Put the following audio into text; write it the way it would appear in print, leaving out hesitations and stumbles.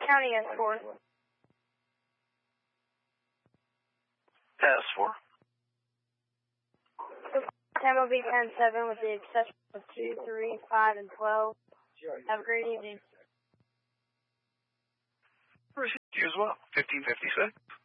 County S4. S4. Tampa Bay 10-7 with the exception of 2, 3, 5, and 12. Have a great evening. You as well. 1556.